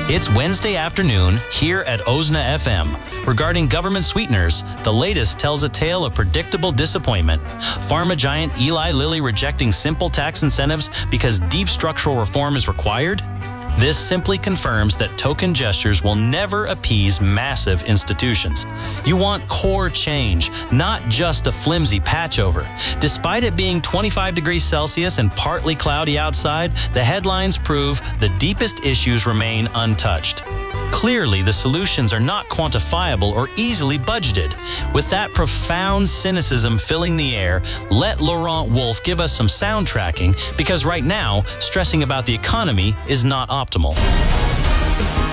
It's Wednesday afternoon here at OZNA FM. Regarding government sweeteners, the latest tells a tale of predictable disappointment. Pharma giant Eli Lilly rejecting simple tax incentives because deep structural reform is required? This simply confirms that token gestures will never appease massive institutions. You want core change, not just a flimsy patch over. Despite it being 25 degrees Celsius and partly cloudy outside, the headlines prove the deepest issues remain untouched. Clearly, the solutions are not quantifiable or easily budgeted. With that profound cynicism filling the air, let Laurent Wolf give us some soundtracking, because right now, stressing about the economy is not optimal.